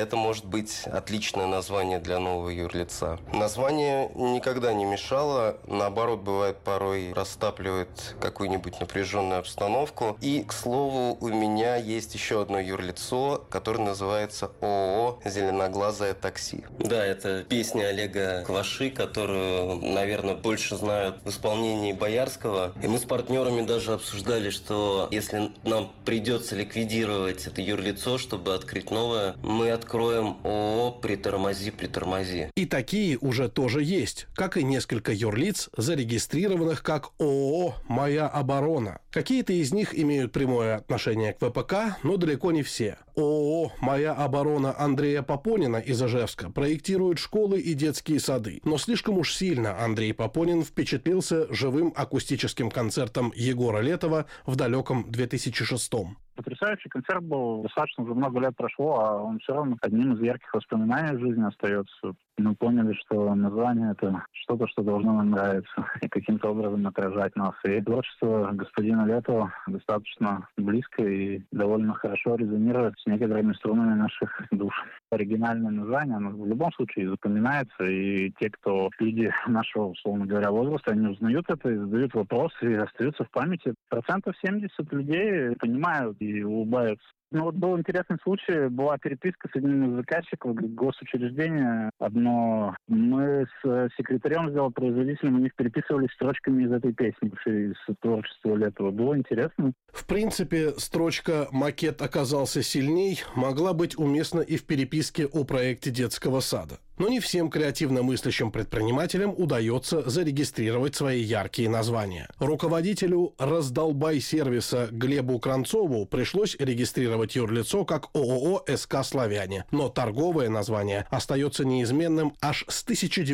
это может быть отличное название для нового юрлица. Название никогда не мешало, наоборот, бывает порой растапливает какую-нибудь напряженную обстановку. И, к слову, у меня есть еще одно юрлицо, которое называется ООО «Зеленоглазое такси». Да, это песня Олега Кваши, которую, наверное, больше знают в исполнении Боярского. И мы с партнерами даже обсуждали, что если нам придется ликвидировать это юрлицо, чтобы открыть новое, мы откроем ООО «Притормози». И такие уже тоже есть, как и несколько юрлиц, зарегистрированных как ООО «Моя оборона». Какие-то из них имеют прямое отношение к ВПК, но далеко не все. ООО «Моя оборона» Андрея Попонина из Ижевска проектирует школы и детские сады. Но слишком уж сильно Андрей Попонин впечатлился живым акустическим концертом Егора Летова в далеком 2006-м. Потрясающий концерт был, достаточно уже много лет прошло, а он все равно одним из ярких воспоминаний в жизни остается. Мы поняли, что название – это что-то, что должно нам нравиться и каким-то образом отражать нас. И творчество господина Летова достаточно близко и довольно хорошо резонирует с некоторыми струнами наших душ. Оригинальное название, оно в любом случае запоминается, и те, кто люди нашего, условно говоря, возраста, они узнают это и задают вопросы, и остаются в памяти. 70% людей понимают и улыбаются. Ну вот был интересный случай, была переписка с одним из заказчиков госучреждения. Одно мы с секретарем сделопроизводителем, у них переписывались строчками из этой песни, из творчества Летова. Было интересно. В принципе, строчка «Макет оказался сильней» могла быть уместна и в переписке о проекте детского сада. Но не всем креативно мыслящим предпринимателям удается зарегистрировать свои яркие названия. Руководителю «Раздолбай-сервиса» Глебу Кранцову пришлось регистрировать юрлицо как ООО «СК Славяне», но торговое название остается неизменным аж с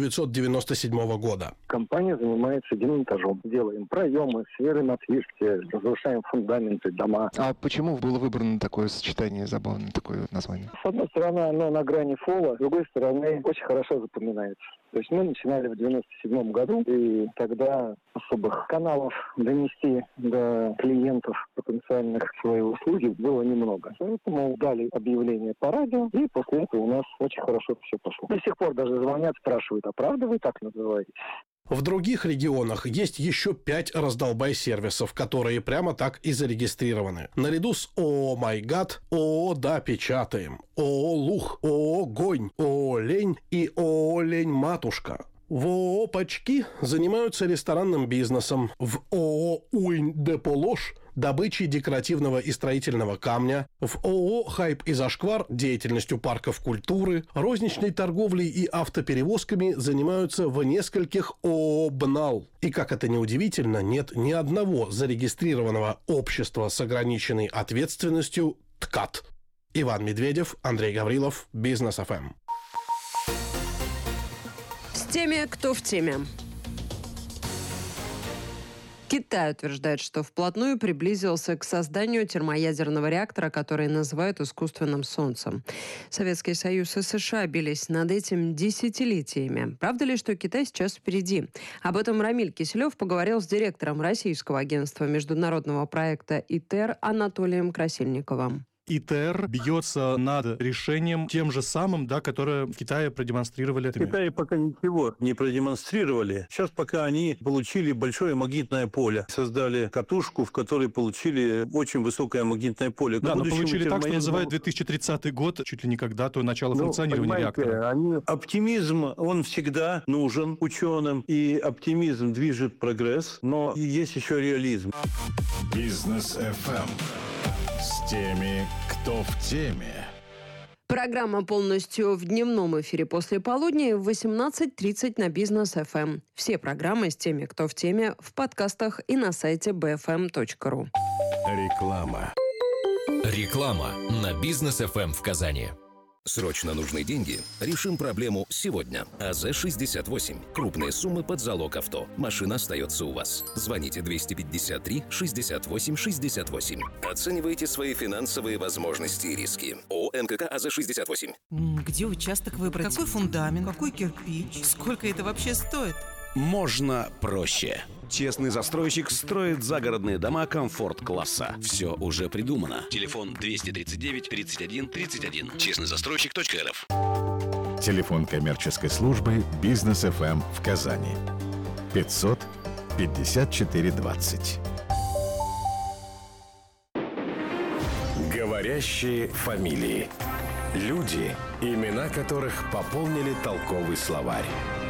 1997 года. Компания занимается демонтажом. Делаем проемы, сферы на отвертке, разрушаем фундаменты, дома. А почему было выбрано такое сочетание, забавное такое название? С одной стороны, оно на грани фола, с другой стороны, очень хорошо запоминается. То есть мы начинали в 97 году, и тогда особых каналов донести до клиентов потенциальных свои услуги было немного. Поэтому дали объявление по радио, и после этого у нас очень хорошо все пошло. До сих пор даже звонят, спрашивают, а правда вы так называетесь? В других регионах есть еще 5 раздолбай-сервисов, которые прямо так и зарегистрированы. Наряду с ООО «Майгад», ООО «Да, печатаем», ООО «Лух», ООО «Гонь», ООО «Лень» и ООО «Лень-матушка». В ООО «Пачки» занимаются ресторанным бизнесом, в ООО «Уинь-де-Полош» – добычей декоративного и строительного камня, в ООО «Хайп и Зашквар» – деятельностью парков культуры, розничной торговлей и автоперевозками занимаются в нескольких ООО «БНАЛ». И, как это ни удивительно, нет ни одного зарегистрированного общества с ограниченной ответственностью «ТКАТ». Иван Медведев, Андрей Гаврилов, Бизнес ФМ. С теми, кто в теме. Китай утверждает, что вплотную приблизился к созданию термоядерного реактора, который называют искусственным солнцем. Советский Союз и США бились над этим десятилетиями. Правда ли, что Китай сейчас впереди? Об этом Рамиль Киселев поговорил с директором российского агентства международного проекта ИТЕР Анатолием Красильниковым. ИТЕР бьется над решением тем же самым, которое в Китае продемонстрировали. В Китае пока ничего не продемонстрировали. Сейчас пока они получили большое магнитное поле. Создали катушку, в которой получили очень высокое магнитное поле. Да, но получили так, что называют 2030 год, чуть ли не когда-то начало функционирования реактора. Оптимизм, он всегда нужен ученым, и оптимизм движет прогресс, но есть еще реализм. Бизнес ФМ. С теми, кто в теме. Программа полностью в дневном эфире после полудня в 18:30 на Бизнес ФМ. Все программы с теми, кто в теме, в подкастах и на сайте bfm.ru. Реклама. Реклама на Бизнес ФМ в Казани. Срочно нужны деньги? Решим проблему сегодня. АЗ-68. Крупные суммы под залог авто. Машина остается у вас. Звоните 253 68 68. Оценивайте свои финансовые возможности и риски. ООО МКК АЗ-68. Где участок выбрать? Какой фундамент? Какой кирпич? Сколько это вообще стоит? можно проще. Честный застройщик строит загородные дома комфорт-класса. Все уже придумано. Телефон 239 31 31. Честныйзастройщик.рф. Телефон коммерческой службы «Бизнес ФМ» в Казани. 500 54 20. Говорящие фамилии. Люди, имена которых пополнили толковый словарь.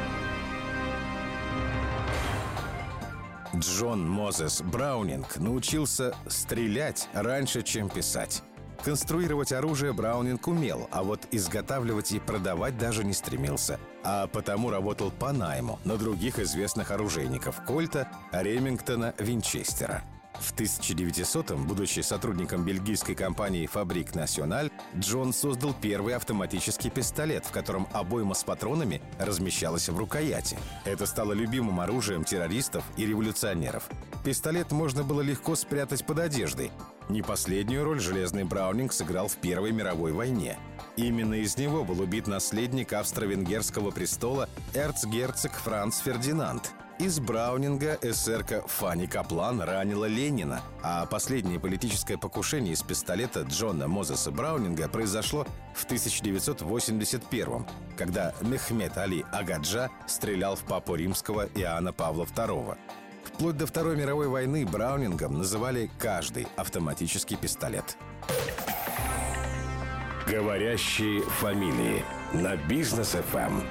Джон Мозес Браунинг научился стрелять раньше, чем писать. Конструировать оружие Браунинг умел, а вот изготавливать и продавать даже не стремился. А потому работал по найму на других известных оружейников Кольта, Ремингтона, Винчестера. В 1900-м, будучи сотрудником бельгийской компании «Фабрик Националь», Джон создал первый автоматический пистолет, в котором обойма с патронами размещалась в рукояти. Это стало любимым оружием террористов и революционеров. Пистолет можно было легко спрятать под одеждой. Не последнюю роль железный Браунинг сыграл в Первой мировой войне. Именно из него был убит наследник австро-венгерского престола эрцгерцог Франц Фердинанд. Из Браунинга эсерка Фанни Каплан ранила Ленина, а последнее политическое покушение из пистолета Джона Мозеса Браунинга произошло в 1981-м, когда Мехмед Али Агаджа стрелял в папу римского Иоанна Павла II. Вплоть до Второй мировой войны Браунингом называли каждый автоматический пистолет. Говорящие фамилии на Бизнес ФМ.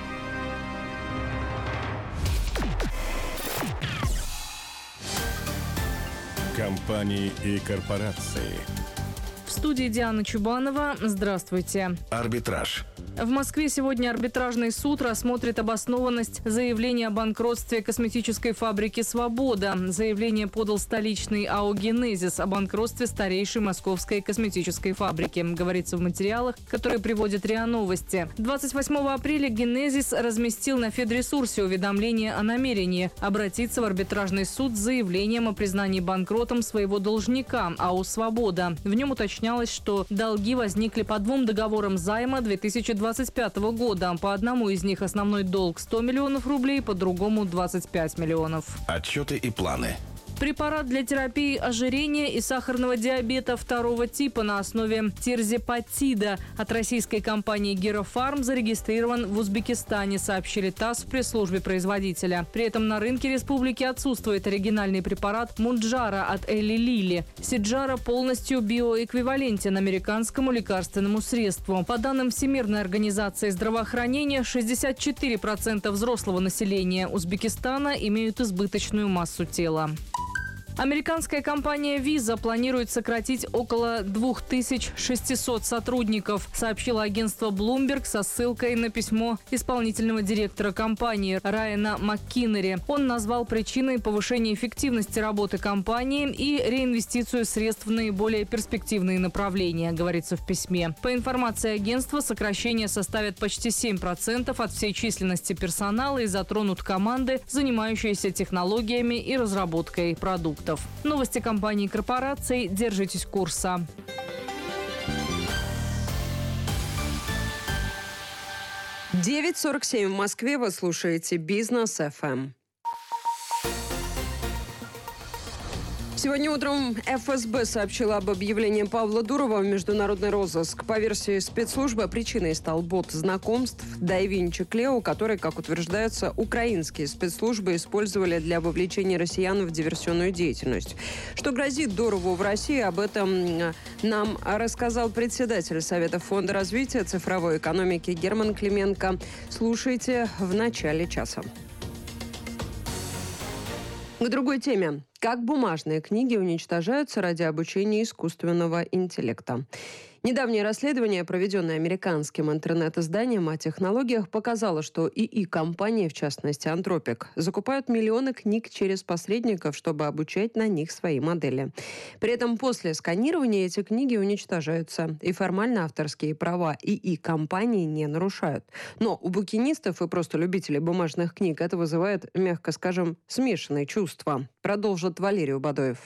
Компании и корпорации. В студии Диана Чубанова. Здравствуйте. Арбитраж. В Москве сегодня арбитражный суд рассмотрит обоснованность заявления о банкротстве косметической фабрики «Свобода». Заявление подал столичный АО «Генезис» о банкротстве старейшей московской косметической фабрики. Говорится в материалах, которые приводят РИА Новости. 28 апреля «Генезис» разместил на Федресурсе уведомление о намерении обратиться в арбитражный суд с заявлением о признании банкротом своего должника АО «Свобода». В нем уточнялось, что долги возникли по двум договорам займа 2025 года. По одному из них основной долг 100 миллионов рублей, по другому 25 миллионов. Отчеты и планы. Препарат для терапии ожирения и сахарного диабета второго типа на основе тирзепатида от российской компании «Герофарм» зарегистрирован в Узбекистане, сообщили ТАСС в пресс-службе производителя. При этом на рынке республики отсутствует оригинальный препарат Мунджара от Эли Лили. Сиджара полностью биоэквивалентен американскому лекарственному средству. По данным Всемирной организации здравоохранения, 64% взрослого населения Узбекистана имеют избыточную массу тела. Американская компания Visa планирует сократить около 2600 сотрудников, сообщило агентство Bloomberg со ссылкой на письмо исполнительного директора компании Райана МакКиннери. Он назвал причиной повышения эффективности работы компании и реинвестицию средств в наиболее перспективные направления, говорится в письме. По информации агентства, сокращение составит почти 7% от всей численности персонала и затронут команды, занимающиеся технологиями и разработкой продуктов. Новости компаний и корпораций. Держитесь курса. 9:47 в Москве. Вы слушаете Бизнес ФМ. Сегодня утром ФСБ сообщила об объявлении Павла Дурова в международный розыск. По версии спецслужбы, причиной стал бот знакомств DaVinci Cleo, который, как утверждается, украинские спецслужбы использовали для вовлечения россиян в диверсионную деятельность. Что грозит Дурову в России, об этом нам рассказал председатель Совета фонда развития цифровой экономики Герман Клименко. Слушайте в начале часа. К другой теме. Как бумажные книги уничтожаются ради обучения искусственного интеллекта. Недавнее расследование, проведенное американским интернет-изданием о технологиях, показало, что ИИ-компании, в частности Anthropic, закупают миллионы книг через посредников, чтобы обучать на них свои модели. При этом после сканирования эти книги уничтожаются, и формально авторские права ИИ-компании не нарушают. Но у букинистов и просто любителей бумажных книг это вызывает, мягко скажем, смешанные чувства. Продолжит Валерий Убадоев.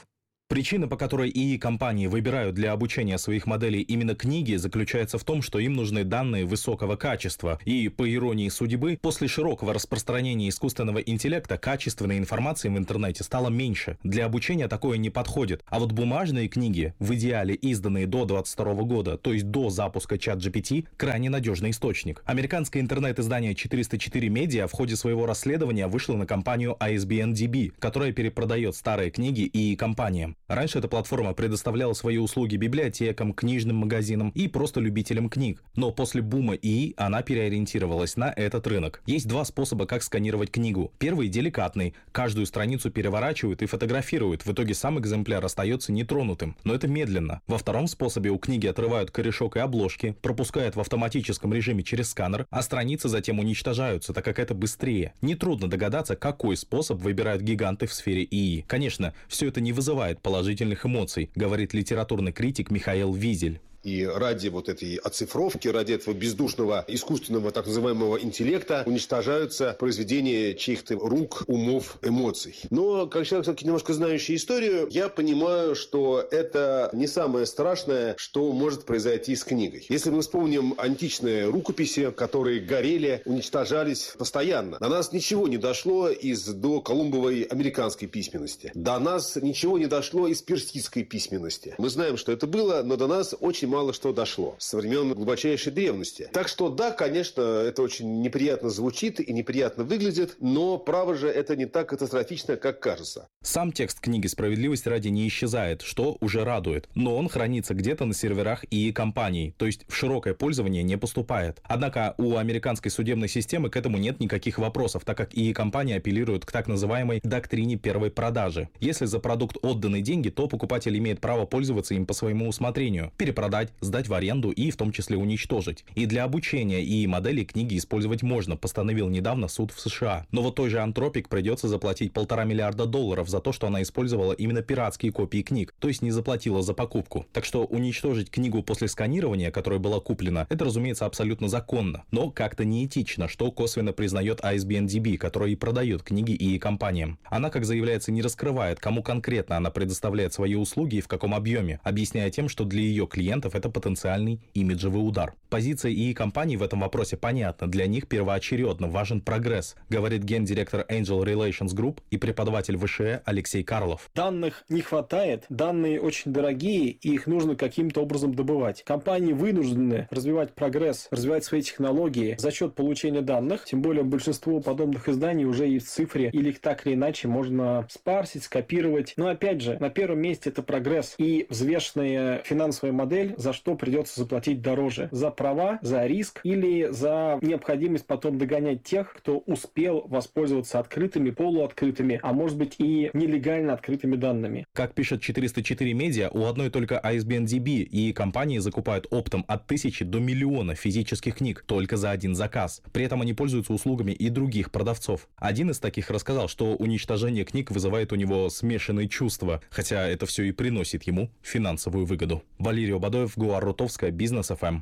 Причина, по которой ИИ-компании выбирают для обучения своих моделей именно книги, заключается в том, что им нужны данные высокого качества. И, по иронии судьбы, после широкого распространения искусственного интеллекта качественной информации в интернете стало меньше. Для обучения такое не подходит. А вот бумажные книги, в идеале изданные до 2022 года, то есть до запуска ChatGPT, крайне надежный источник. Американское интернет-издание 404 Media в ходе своего расследования вышло на компанию ISBN-DB, которая перепродает старые книги ИИ-компаниям. Раньше эта платформа предоставляла свои услуги библиотекам, книжным магазинам и просто любителям книг. Но после бума ИИ она переориентировалась на этот рынок. Есть два способа, как сканировать книгу. Первый деликатный. Каждую страницу переворачивают и фотографируют. В итоге сам экземпляр остается нетронутым. Но это медленно. Во втором способе у книги отрывают корешок и обложки, пропускают в автоматическом режиме через сканер, а страницы затем уничтожаются, так как это быстрее. Нетрудно догадаться, какой способ выбирают гиганты в сфере ИИ. Конечно, все это не вызывает положительных эмоций, говорит литературный критик Михаил Визель. И ради вот этой оцифровки, ради этого бездушного искусственного так называемого интеллекта уничтожаются произведения чьих-то рук, умов, эмоций. Но, как человек, все-таки немножко знающий историю, я понимаю, что это не самое страшное, что может произойти с книгой. Если мы вспомним античные рукописи, которые горели, уничтожались постоянно. До нас ничего не дошло из доколумбовой американской письменности. До нас ничего не дошло из персидской письменности. Мы знаем, что это было, но до нас очень мало что дошло со времен глубочайшей древности. Так что да, конечно, это очень неприятно звучит и неприятно выглядит, но право же это не так катастрофично, как кажется. Сам текст книги «Справедливость ради» не исчезает, что уже радует. Но он хранится где-то на серверах ИИ-компаний, то есть в широкое пользование не поступает. Однако у американской судебной системы к этому нет никаких вопросов, так как ИИ-компании апеллируют к так называемой доктрине первой продажи. Если за продукт отданы деньги, то покупатель имеет право пользоваться им по своему усмотрению, перепродать, сдать в аренду и в том числе уничтожить. И для обучения ИИ-моделей книги использовать можно, постановил недавно суд в США. Но вот той же Anthropic придется заплатить $1,5 миллиарда за то, что она использовала именно пиратские копии книг, то есть не заплатила за покупку. Так что уничтожить книгу после сканирования, которая была куплена, это, разумеется, абсолютно законно, но как-то неэтично, что косвенно признает ISBN-DB, которая и продает книги ИИ-компаниям. Она, как заявляется, не раскрывает, кому конкретно она предоставляет свои услуги и в каком объеме, объясняя тем, что для ее клиентов это потенциальный имиджевый удар. Позиция ИИ-компаний в этом вопросе понятна. Для них первоочередно важен прогресс, говорит гендиректор Angel Relations Group и преподаватель ВШЭ Алексей Карлов. Данных не хватает, данные очень дорогие, и их нужно каким-то образом добывать. Компании вынуждены развивать прогресс, развивать свои технологии за счет получения данных, тем более большинство подобных изданий уже есть в цифре, или их так или иначе можно спарсить, скопировать. Но опять же, на первом месте это прогресс и взвешенная финансовая модель, за что придется заплатить дороже. За права, за риск или за необходимость потом догонять тех, кто успел воспользоваться открытыми, полуоткрытыми, а может быть и нелегально открытыми данными. Как пишет 404 Media, у одной только ISBN-DB и компании закупают оптом от 1000 до 1 000 000 физических книг только за один заказ. При этом они пользуются услугами и других продавцов. Один из таких рассказал, что уничтожение книг вызывает у него смешанные чувства, хотя это все и приносит ему финансовую выгоду. Валерий Обадоев, Гуар Рутовская, Бизнес ФМ.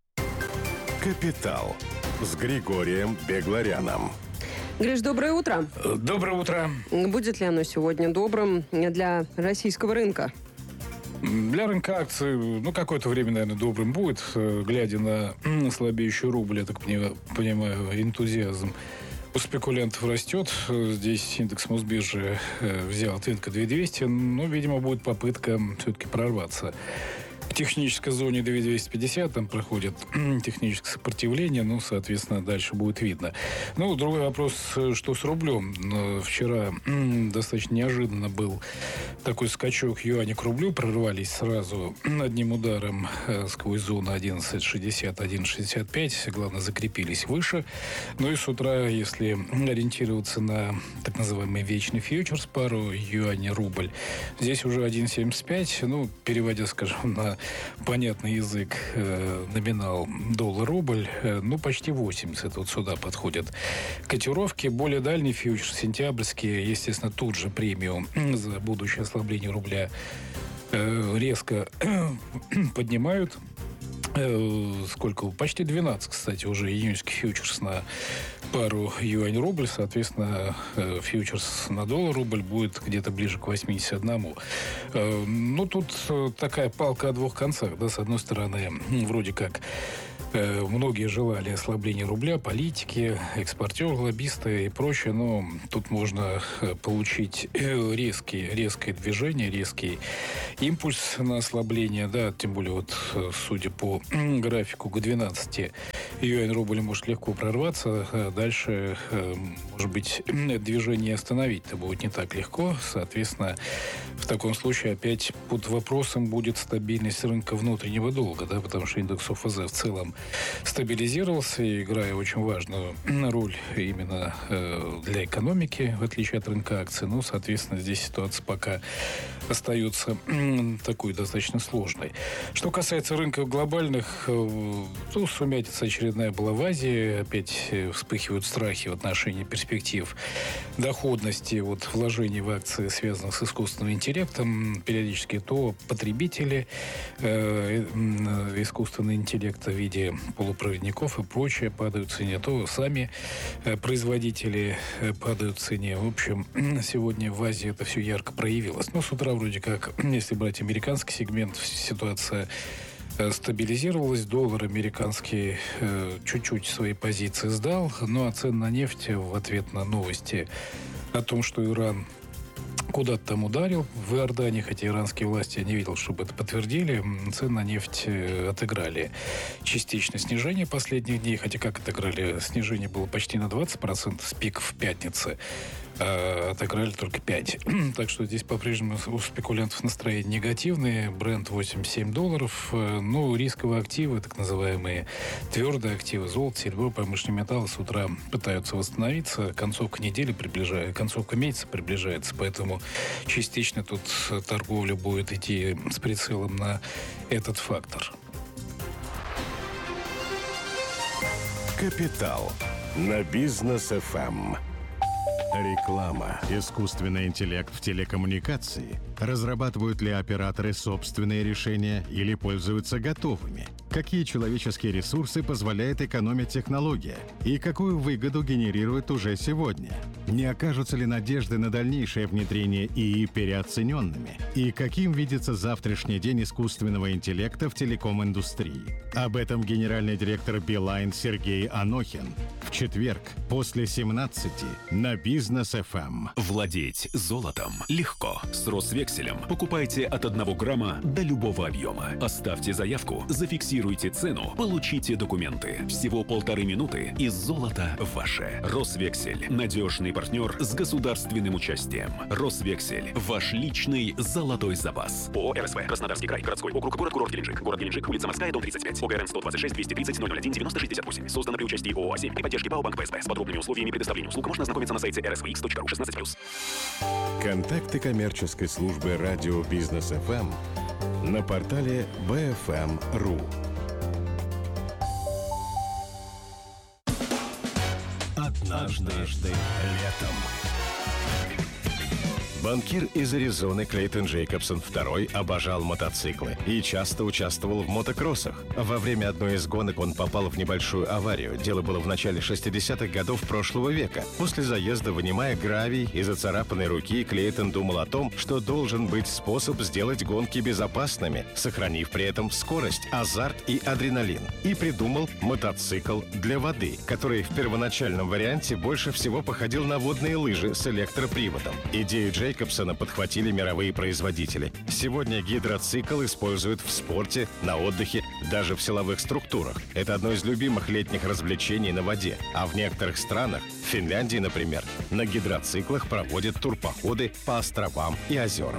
Капитал с Григорием Бегларяном. Гриш, доброе утро. Доброе утро. Будет ли оно сегодня добрым для российского рынка? Для рынка акций, какое-то время, наверное, добрым будет, глядя на слабеющий рубль, я так понимаю, энтузиазм у спекулянтов растет. Здесь индекс Мосбиржи взял отметку 2200, но, видимо, будет попытка все-таки прорваться. В технической зоне 2250 там проходит техническое сопротивление, соответственно, дальше будет видно. Другой вопрос, что с рублем. Вчера достаточно неожиданно был такой скачок юаня к рублю, прорвались сразу одним ударом сквозь зону 11.60, 1.65, главное, закрепились выше. И с утра, если ориентироваться на так называемый вечный фьючерс, пару юаня-рубль, здесь уже 1.75, переводя, скажем, на понятный язык, номинал доллар-рубль, почти 80 вот сюда подходят котировки. Более дальний фьючерс, сентябрьский, естественно, тут же премию за будущее ослабление рубля резко поднимают. сколько? Почти 12, кстати, уже июньский фьючерс на пару юань-рубль. Соответственно, фьючерс на доллар-рубль будет где-то ближе к 81. Ну, тут такая палка о двух концах. Да? С одной стороны, вроде как многие желали ослабления рубля, политики, экспортеры, лоббисты и прочее, но тут можно получить резкое движение, резкий импульс на ослабление, да, тем более вот, судя по графику, к 12 юань-рубль может легко прорваться, а дальше, может быть, движение остановить-то будет не так легко, соответственно, в таком случае опять под вопросом будет стабильность рынка внутреннего долга, да, потому что индекс ОФЗ в целом стабилизировался, играя очень важную роль именно для экономики, в отличие от рынка акций. Ну, соответственно, здесь ситуация пока остается такой достаточно сложной. Что касается рынков глобальных, то сумятица очередная была в Азии. Опять вспыхивают страхи в отношении перспектив доходности от вложений в акции, связанных с искусственным интеллектом. Периодически то потребители искусственного интеллекта в виде полупроводников и прочее падают в цене, то сами производители падают в цене. В общем, сегодня в Азии это все ярко проявилось. Но с утра вроде как, если брать американский сегмент, ситуация стабилизировалась. Доллар американский чуть-чуть свои позиции сдал. Ну а цены на нефть в ответ на новости о том, что Иран куда-то там ударил в Иордании, хотя иранские власти, я не видел, чтобы это подтвердили, цены на нефть отыграли частично снижение последних дней, хотя как отыграли? Снижение было почти на 20% с пиков в пятнице, а отыграли только 5%. Так что здесь по-прежнему у спекулянтов настроение негативное. Бренд $87. Ну, рисковые активы, так называемые твердые активы, золото, серебро, промышленные металлы с утра пытаются восстановиться. Концовка недели приближается, концовка месяца приближается, поэтому частично тут торговля будет идти с прицелом на этот фактор. Капитал на Бизнес ФМ. Реклама. Искусственный интеллект в телекоммуникации. Разрабатывают ли операторы собственные решения или пользуются готовыми? Какие человеческие ресурсы позволяет экономить технология? И какую выгоду генерирует уже сегодня? Не окажутся ли надежды на дальнейшее внедрение ИИ переоцененными? И каким видится завтрашний день искусственного интеллекта в телеком-индустрии? Об этом генеральный директор Билайн Сергей Анохин в четверг после 17 на Бизнес ФМ. Владеть золотом легко. С Росвекселем покупайте от 1 грамма до любого объема. Оставьте заявку, зафиксируйте цену, получите документы. Всего 1,5 минуты, и золото ваше. Росвексель. Надежный партнер с государственным участием. Росвексель. Ваш личный золотой запас. ООО РСВ. Краснодарский край. Городской округ. Город Геленджик. Город Геленджик. Улица Морская, дом 35. ОГРН 126 230 001 90 68. Создано при участии ООО «А7» при поддержке ПАО «Банк ПСБ». С подробными условиями предоставления услуг можно ознакомиться на сайте rsvx.ru 16+. Контакты коммерческой службы радио Бизнес ФМ на портале bfm.ru. Однажды летом. Банкир из Аризоны Клейтон Джейкобсон II обожал мотоциклы и часто участвовал в мотокроссах. Во время одной из гонок он попал в небольшую аварию. Дело было в начале 60-х годов прошлого века. После заезда, вынимая гравий из оцарапанной руки, Клейтон думал о том, что должен быть способ сделать гонки безопасными, сохранив при этом скорость, азарт и адреналин. И придумал мотоцикл для воды, который в первоначальном варианте больше всего походил на водные лыжи с электроприводом. Идею Джейкобсона подхватили мировые производители. Сегодня гидроцикл используют в спорте, на отдыхе, даже в силовых структурах. Это одно из любимых летних развлечений на воде. А в некоторых странах, в Финляндии, например, на гидроциклах проводят турпоходы по островам и озерам.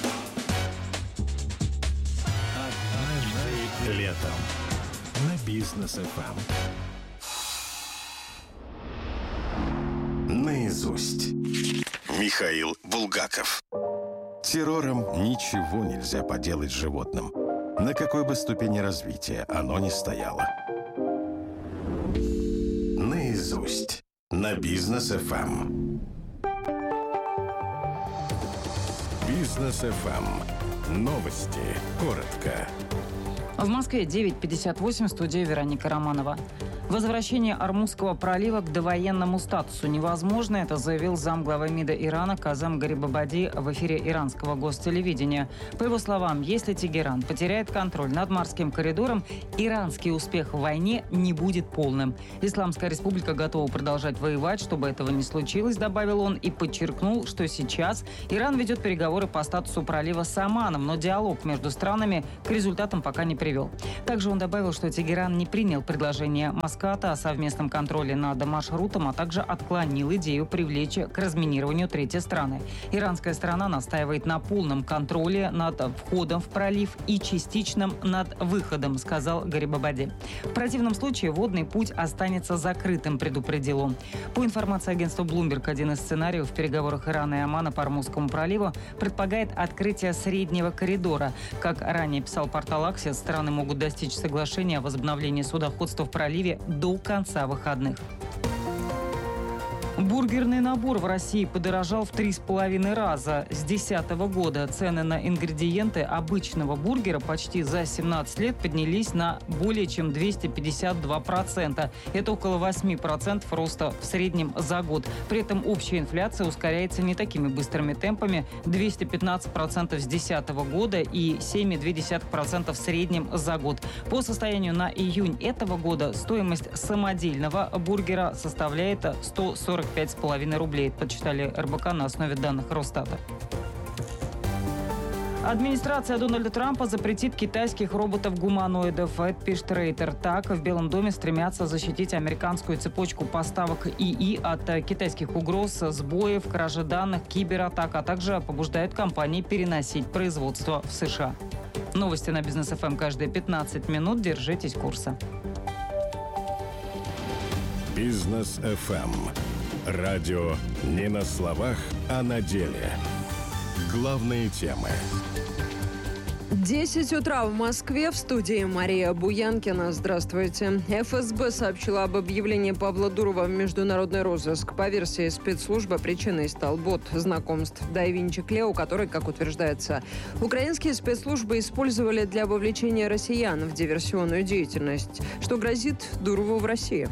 Однажды летом на Бизнес ФМ. Наизусть. Михаил Булгаков. Террором ничего нельзя поделать с животным. На какой бы ступени развития оно ни стояло. Наизусть. На Бизнес ФМ. Бизнес ФМ. Новости. Коротко. В Москве 9:58, в студии Вероника Романова. Возвращение Ормузского пролива к довоенному статусу невозможно, это заявил замглавы МИДа Ирана Казем Гарибабади в эфире иранского гостелевидения. По его словам, если Тегеран потеряет контроль над морским коридором, иранский успех в войне не будет полным. Исламская республика готова продолжать воевать, чтобы этого не случилось, добавил он, и подчеркнул, что сейчас Иран ведет переговоры по статусу пролива с Оманом, но диалог между странами к результатам пока не привел. Также он добавил, что Тегеран не принял предложение Маската о совместном контроле над маршрутом, а также отклонил идею привлечь к разминированию третьи страны. Иранская сторона настаивает на полном контроле над входом в пролив и частичном над выходом, сказал Гарибабади. В противном случае водный путь останется закрытым, предупредил он. По информации агентства Bloomberg, один из сценариев в переговорах Ирана и Омана по Ормузскому проливу предполагает открытие среднего коридора. Как ранее писал портал Axios, стороны могут достичь соглашения о возобновлении судоходства в проливе до конца выходных. Бургерный набор в России подорожал в 3,5 раза с 2010 года. Цены на ингредиенты обычного бургера почти за 17 лет поднялись на более чем 252%. Это около 8% роста в среднем за год. При этом общая инфляция ускоряется не такими быстрыми темпами – 215% с 2010 года и 7,2% в среднем за год. По состоянию на июнь этого года стоимость самодельного бургера составляет 145,5 рублей. Подсчитали РБК на основе данных Росстата. Администрация Дональда Трампа запретит китайских роботов-гуманоидов. Это пишет Рейтер. Так, в Белом доме стремятся защитить американскую цепочку поставок ИИ от китайских угроз, сбоев, кражи данных, кибератак, а также побуждают компании переносить производство в США. Новости на Бизнес ФМ каждые 15 минут. Держитесь курса. Бизнес ФМ. Радио не на словах, а на деле. Главные темы. 10 утра в Москве. В студии Мария Буянкина. Здравствуйте. ФСБ сообщила об объявлении Павла Дурова в международный розыск. По версии спецслужбы, причиной стал бот знакомств DaVinci Cleo, который, как утверждается, украинские спецслужбы использовали для вовлечения россиян в диверсионную деятельность. Что грозит Дурову в России?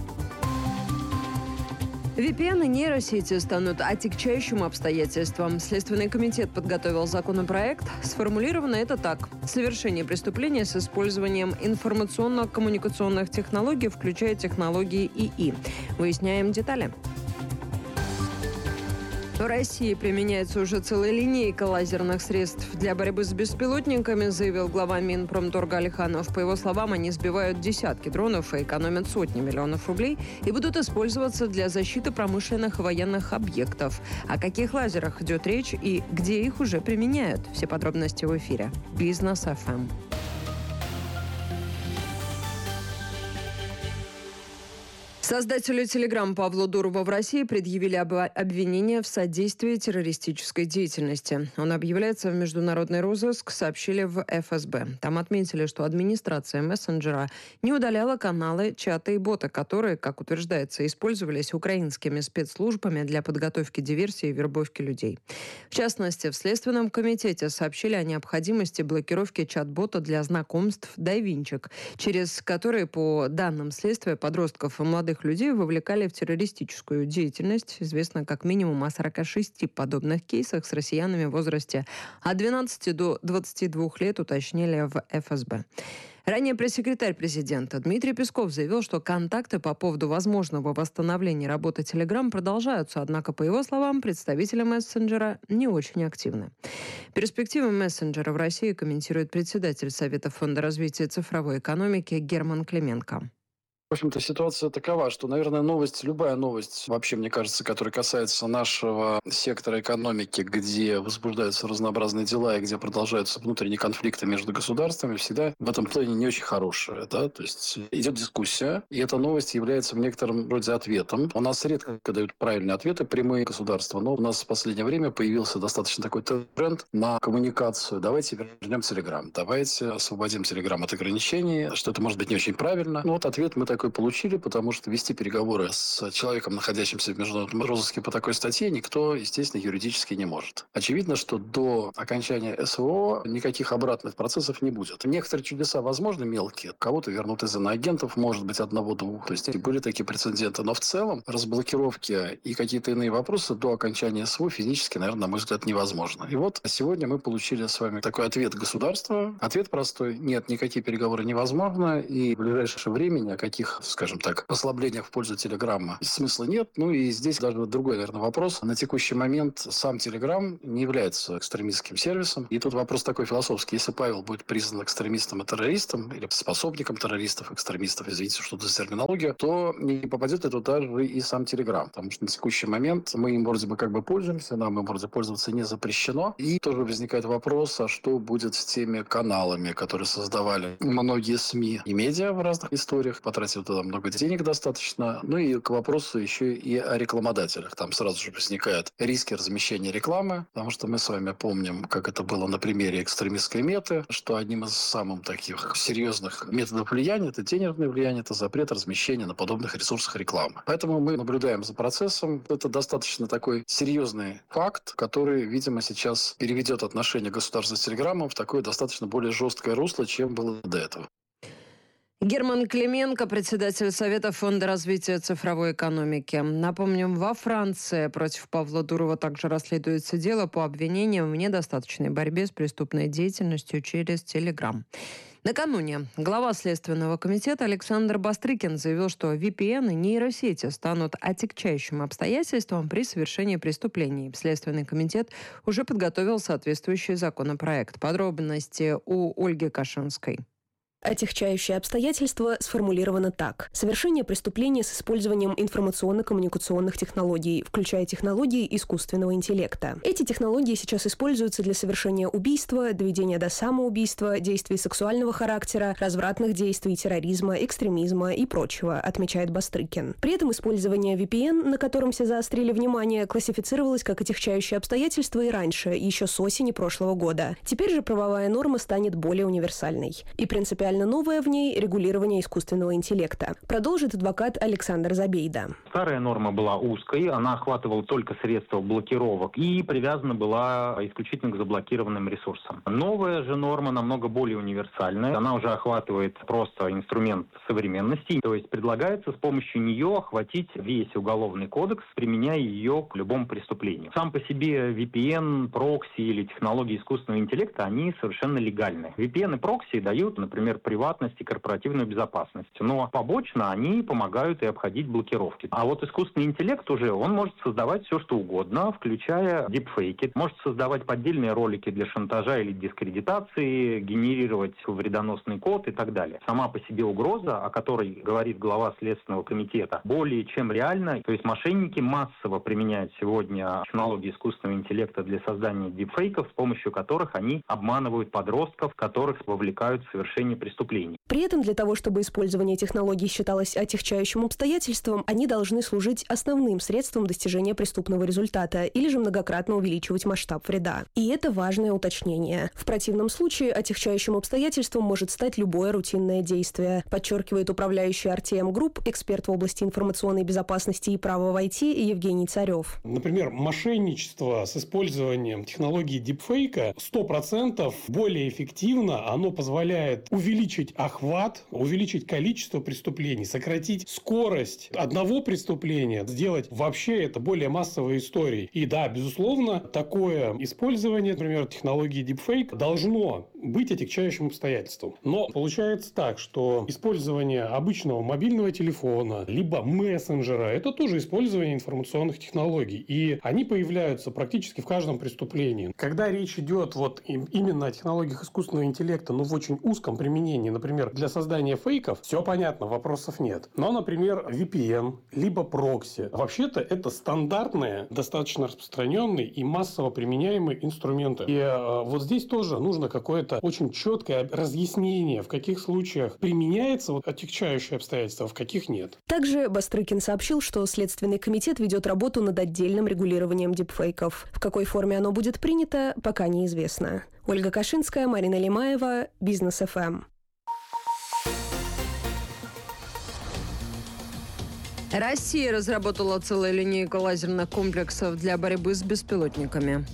VPN и нейросети станут отягчающим обстоятельством. Следственный комитет подготовил законопроект. Сформулировано это так. Совершение преступления с использованием информационно-коммуникационных технологий, включая технологии ИИ. Выясняем детали. В России применяется уже целая линейка лазерных средств для борьбы с беспилотниками, заявил глава Минпромторга Алиханов. По его словам, они сбивают десятки дронов и экономят сотни миллионов рублей и будут использоваться для защиты промышленных и военных объектов. О каких лазерах идет речь и где их уже применяют? Все подробности в эфире. Бизнес ФМ. Создателю Telegram Павлу Дурову в России предъявили обвинение в содействии террористической деятельности. Он объявляется в международный розыск, сообщили в ФСБ. Там отметили, что администрация мессенджера не удаляла каналы, чаты и боты, которые, как утверждается, использовались украинскими спецслужбами для подготовки диверсии и вербовки людей. В частности, в Следственном комитете сообщили о необходимости блокировки чат-бота для знакомств DaVinci, через которые, по данным следствия, подростков и молодых людей вовлекали в террористическую деятельность. Известно как минимум о 46 подобных кейсах с россиянами в возрасте от 12 до 22 лет, уточнили в ФСБ. Ранее пресс-секретарь президента Дмитрий Песков заявил, что контакты по поводу возможного восстановления работы Telegram продолжаются, однако, по его словам, представители мессенджера не очень активны. Перспективы мессенджера в России комментирует председатель Совета фонда развития цифровой экономики Герман Клименко. В общем-то, ситуация такова, что, наверное, любая новость, вообще, мне кажется, которая касается нашего сектора экономики, где возбуждаются разнообразные дела и где продолжаются внутренние конфликты между государствами, всегда в этом плане не очень хорошая. Да? То есть идет дискуссия, и эта новость является в некотором роде ответом. У нас редко дают правильные ответы, прямые государства, но у нас в последнее время появился достаточно такой тренд на коммуникацию. Давайте вернем Telegram, давайте освободим Telegram от ограничений, что это может быть не очень правильно. Ну вот ответ мы такой такой получили, потому что вести переговоры с человеком, находящимся в международном розыске по такой статье, никто, естественно, юридически не может. Очевидно, что до окончания СВО никаких обратных процессов не будет. Некоторые чудеса возможны мелкие. Кого-то вернут из иноагентов, может быть, одного-двух. То есть были такие прецеденты. Но в целом разблокировки и какие-то иные вопросы до окончания СВО физически, наверное, на мой взгляд, невозможно. И вот сегодня мы получили с вами такой ответ государства. Ответ простой. Нет, никакие переговоры невозможно. И в ближайшее время ни о каких, скажем так, послаблениях в пользу Телеграма смысла нет. Ну и здесь даже другой, наверное, вопрос. На текущий момент сам Телеграм не является экстремистским сервисом. И тут вопрос такой философский. Если Павел будет признан экстремистом и террористом, или способником террористов, экстремистов, извините, что это за терминология, то не попадет ли туда же и сам Телеграм. Потому что на текущий момент мы им вроде бы как бы пользуемся, нам им вроде пользоваться не запрещено. И тоже возникает вопрос, а что будет с теми каналами, которые создавали многие СМИ и медиа в разных историях, потратили туда много денег достаточно. Ну и к вопросу еще и о рекламодателях. Там сразу же возникают риски размещения рекламы, потому что мы с вами помним, как это было на примере экстремистской меты, что одним из самых таких серьезных методов влияния, это денежное влияние, это запрет размещения на подобных ресурсах рекламы. Поэтому мы наблюдаем за процессом. Это достаточно такой серьезный факт, который, видимо, сейчас переведет отношение государства с Телеграмом в такое достаточно более жесткое русло, чем было до этого. Герман Клименко, председатель Совета Фонда развития цифровой экономики. Напомним, во Франции против Павла Дурова также расследуется дело по обвинениям в недостаточной борьбе с преступной деятельностью через Telegram. Накануне глава Следственного комитета Александр Бастрыкин заявил, что VPN и нейросети станут отягчающим обстоятельством при совершении преступлений. Следственный комитет уже подготовил соответствующий законопроект. Подробности у Ольги Кашинской. Отягчающее обстоятельство сформулировано так. Совершение преступления с использованием информационно-коммуникационных технологий, включая технологии искусственного интеллекта. Эти технологии сейчас используются для совершения убийства, доведения до самоубийства, действий сексуального характера, развратных действий, терроризма, экстремизма и прочего, отмечает Бастрыкин. При этом использование VPN, на котором все заострили внимание, классифицировалось как отягчающее обстоятельство и раньше, еще с осени прошлого года. Теперь же правовая норма станет более универсальной. И принципиально новое в ней – регулирование искусственного интеллекта. Продолжит адвокат Александр Забейда. Старая норма была узкой, она охватывала только средства блокировок и привязана была исключительно к заблокированным ресурсам. Новая же норма намного более универсальная. Она уже охватывает просто инструмент современности, то есть предлагается с помощью нее охватить весь уголовный кодекс, применяя ее к любому преступлению. Сам по себе VPN, прокси или технологии искусственного интеллекта, они совершенно легальны. VPN и прокси дают, например, приватность и корпоративную безопасность. Но побочно они помогают и обходить блокировки. А вот искусственный интеллект уже, он может создавать все, что угодно, включая дипфейки. Может создавать поддельные ролики для шантажа или дискредитации, генерировать вредоносный код и так далее. Сама по себе угроза, о которой говорит глава Следственного комитета, более чем реальна. То есть мошенники массово применяют сегодня технологии искусственного интеллекта для создания дипфейков, с помощью которых они обманывают подростков, которых вовлекают в совершение преступлений. При этом для того, чтобы использование технологий считалось отягчающим обстоятельством, они должны служить основным средством достижения преступного результата или же многократно увеличивать масштаб вреда. И это важное уточнение. В противном случае отягчающим обстоятельством может стать любое рутинное действие, подчеркивает управляющий RTM Group, эксперт в области информационной безопасности и права в IT Евгений Царев. Например, мошенничество с использованием технологии дипфейка 100% более эффективно, оно позволяет увеличить охват, увеличить количество преступлений, сократить скорость одного преступления, сделать вообще это более массовой историей. И да, безусловно, такое использование, например, технологии deepfake должно быть отягчающим обстоятельством. Но получается так, что использование обычного мобильного телефона, либо мессенджера, это тоже использование информационных технологий. И они появляются практически в каждом преступлении. Когда речь идет вот именно о технологиях искусственного интеллекта, но в очень узком применении, например, для создания фейков, все понятно, вопросов нет. Но, например, VPN, либо прокси. Вообще-то это стандартные, достаточно распространенные и массово применяемые инструменты. И вот здесь тоже нужно какое-то очень четкое разъяснение, в каких случаях применяется вот отягчающее обстоятельство, в каких нет. Также Бастрыкин сообщил, что Следственный комитет ведет работу над отдельным регулированием дипфейков. В какой форме оно будет принято, пока неизвестно. Ольга Кашинская, Марина Лимаева, Бизнес ФМ. Россия разработала целую линейку лазерных комплексов для борьбы с беспилотниками.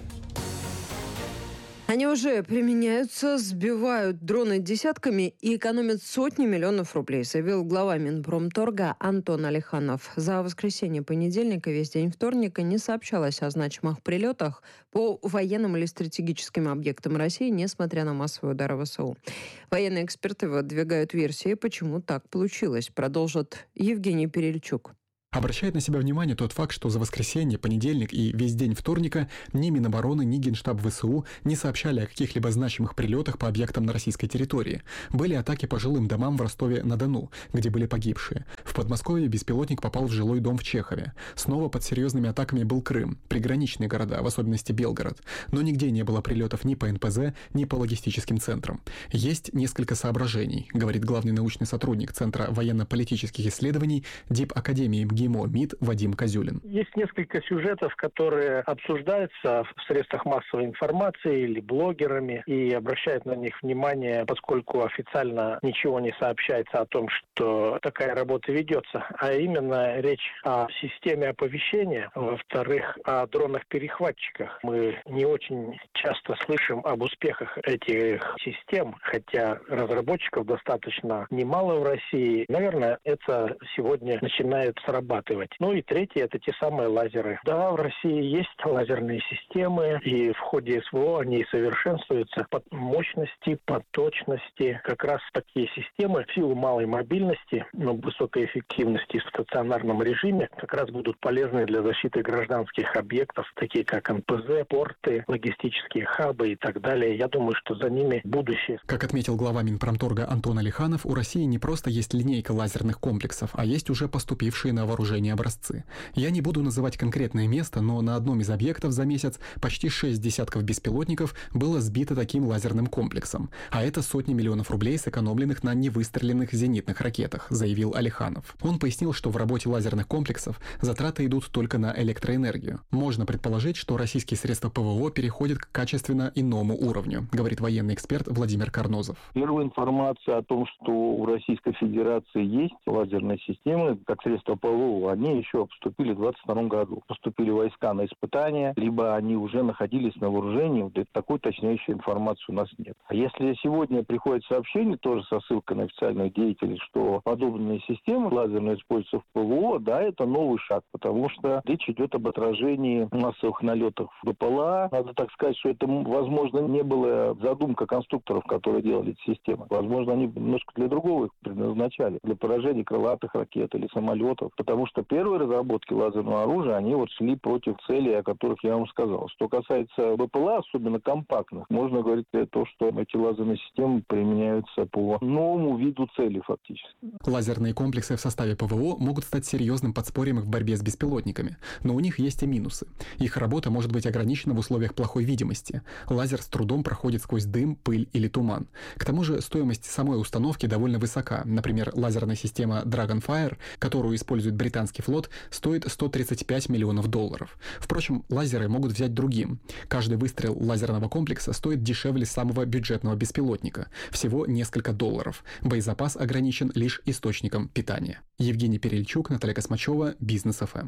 Они уже применяются, сбивают дроны десятками и экономят сотни миллионов рублей, заявил глава Минпромторга Антон Алиханов. За воскресенье, понедельник и весь день вторника не сообщалось о значимых прилетах по военным или стратегическим объектам России, несмотря на массовые удары ВСУ. Военные эксперты выдвигают версии, почему так получилось, продолжит Евгений Перельчук. Обращает на себя внимание тот факт, что за воскресенье, понедельник и весь день вторника ни Минобороны, ни Генштаб ВСУ не сообщали о каких-либо значимых прилетах по объектам на российской территории. Были атаки по жилым домам в Ростове-на-Дону, где были погибшие. В Подмосковье беспилотник попал в жилой дом в Чехове. Снова под серьезными атаками был Крым, приграничные города, в особенности Белгород. Но нигде не было прилетов ни по НПЗ, ни по логистическим центрам. Есть несколько соображений, говорит главный научный сотрудник Центра военно-политических исследований Дипакадемии МГИМО МИД Вадим Козюлин. Есть несколько сюжетов, которые обсуждаются в средствах массовой информации или блогерами, и обращают на них внимание, поскольку официально ничего не сообщается о том, что такая работа ведется. А именно речь о системе оповещения, во-вторых, о дронах-перехватчиках. Мы не очень часто слышим об успехах этих систем, хотя разработчиков достаточно немало в России. Наверное, это сегодня начинает срабатывать. Ну и третье, это те самые лазеры. Да, в России есть лазерные системы, и в ходе СВО они совершенствуются по мощности, по точности. Как раз такие системы в силу малой мобильности, но высокой эффективности в стационарном режиме как раз будут полезны для защиты гражданских объектов, такие как НПЗ, порты, логистические хабы и так далее. Я думаю, что за ними будущее. Как отметил глава Минпромторга Антон Алиханов, у России не просто есть линейка лазерных комплексов, а есть уже поступившие на вооружение образцы. Я не буду называть конкретное место, но на одном из объектов за месяц почти 6 десятков беспилотников было сбито таким лазерным комплексом. А это сотни миллионов рублей, сэкономленных на невыстреленных зенитных ракетах, заявил Алиханов. Он пояснил, что в работе лазерных комплексов затраты идут только на электроэнергию. Можно предположить, что российские средства ПВО переходят к качественно иному уровню, говорит военный эксперт Владимир Карнозов. Первая информация о том, что у Российской Федерации есть лазерные системы, как средства ПВО, они еще поступили в 2022 году. Поступили войска на испытания, либо они уже находились на вооружении. Вот такой точнейшей информации у нас нет. А если сегодня приходит сообщение, тоже со ссылкой на официальных деятелей, что подобные системы лазерные используются в ПВО, да, это новый шаг, потому что речь идет об отражении массовых налетов в БПЛА. Надо так сказать, что это, возможно, не была задумка конструкторов, которые делали эти системы. Возможно, они немножко для другого их предназначали, для поражения крылатых ракет или самолетов, потому что первые разработки лазерного оружия, они вот шли против целей, о которых я вам сказал. Что касается БПЛА, особенно компактных, можно говорить о том, что эти лазерные системы применяются по новому виду цели фактически. Лазерные комплексы в составе ПВО могут стать серьезным подспорьем в борьбе с беспилотниками, но у них есть и минусы. Их работа может быть ограничена в условиях плохой видимости. Лазер с трудом проходит сквозь дым, пыль или туман. К тому же стоимость самой установки довольно высока. Например, лазерная система Dragonfire, которую использует британский флот, стоит $135 миллионов. Впрочем, лазеры могут взять другим. Каждый выстрел лазерного комплекса стоит дешевле самого бюджетного беспилотника. Всего несколько $. Боезапас ограничен лишь источником питания. Евгений Перельчук, Наталья Космачева, Бизнес ФМ.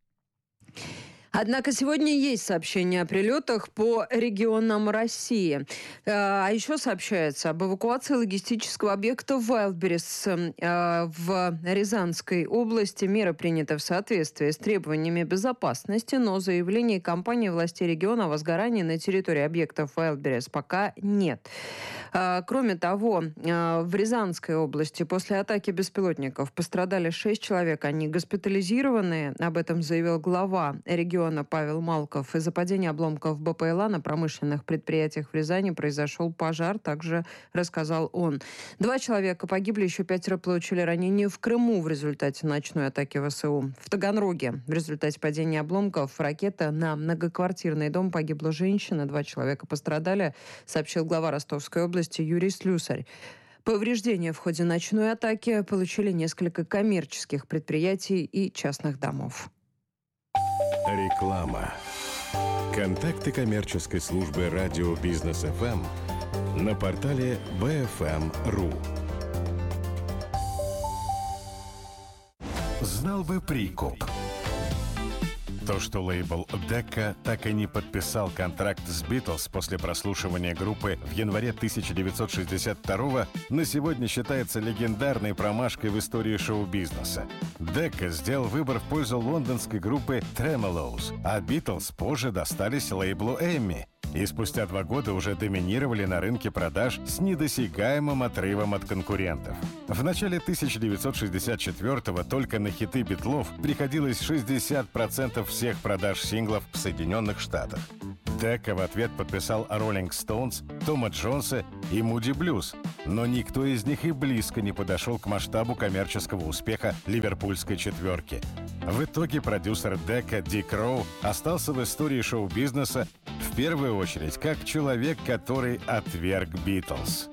Однако сегодня есть сообщения о прилетах по регионам России. А еще сообщается об эвакуации логистического объекта Wildberries в Рязанской области. Меры приняты в соответствии с требованиями безопасности, но заявлений компании властей региона о возгорании на территории объектов Wildberries пока нет. Кроме того, в Рязанской области после атаки беспилотников пострадали 6 человек. Они госпитализированы. Об этом заявил глава региона Павел Малков. Из-за падения обломков БПЛА на промышленных предприятиях в Рязани произошел пожар, также рассказал он. 2 человека погибли, еще 5 получили ранения в Крыму в результате ночной атаки ВСУ. В Таганроге в результате падения обломков ракеты на многоквартирный дом погибла женщина, 2 человека пострадали, сообщил глава Ростовской области Юрий Слюсарь. Повреждения в ходе ночной атаки получили несколько коммерческих предприятий и частных домов. Реклама. Контакты коммерческой службы радио Бизнес ФМ на портале BFM.ru. Знал бы прикуп. То, что лейбл Decca так и не подписал контракт с Beatles после прослушивания группы в январе 1962-го, на сегодня считается легендарной промашкой в истории шоу-бизнеса. Decca сделал выбор в пользу лондонской группы Tremeloes, а Beatles позже достались лейблу Emmy. И спустя 2 года уже доминировали на рынке продаж с недосягаемым отрывом от конкурентов. В начале 1964-го только на хиты Битлов приходилось 60% всех продаж синглов в Соединенных Штатах. Decca в ответ подписал Rolling Stones, Тома Джонса и Moody Blues, но никто из них и близко не подошел к масштабу коммерческого успеха ливерпульской четверки. В итоге продюсер Decca Дик Роу остался в истории шоу-бизнеса в первую очередь как человек, который отверг Битлз.